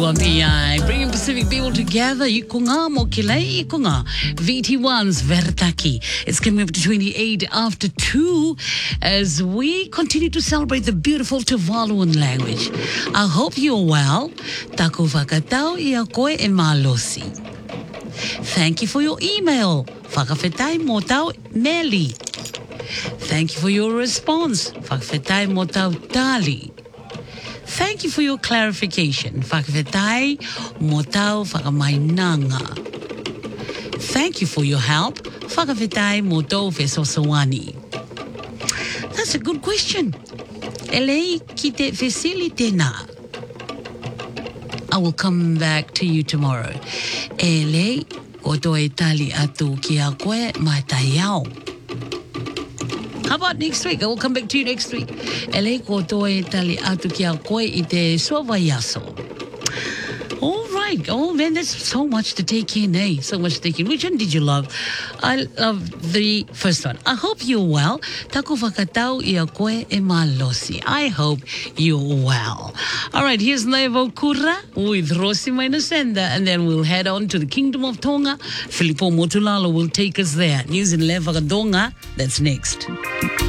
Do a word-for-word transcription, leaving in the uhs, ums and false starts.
B I, bringing Pacific people together. Ikunga mokilei ikunga. V T one's Vertaki. It's coming up to twenty-eight after two as we continue to celebrate the beautiful Tuvaluan language. I hope you're well. Taku whakatau ia koe e malosi. Thank you for your email. Whakawhetai mō tau Nelly. Thank you for your response. Whakawhetai mō tau Dali. Thank you for your clarification. Whakawhetai mō tau whakamainanga. Thank you for your help. Whakawhetai mō tau whesosawani. That's a good question. Elei ki te whesili tēnā. I will come back to you tomorrow. Elei, ko toi tali atu ki a koe mai tai au. How about next week? I will come back to you next week. Elei ko toi tali atu ki a koe I te suawayaso. All right. Oh, man, there's so much to take in, eh? So much to take in. Which one did you love? I love the first one. I hope you're well. Taku whakatau ia koe e malosi. I hope you're well. All right, here's Nevo Kura with Rosi Mainasenda, and then we'll head on to the Kingdom of Tonga. Filippo Motulalo will take us there. News in Levakadonga. That's next.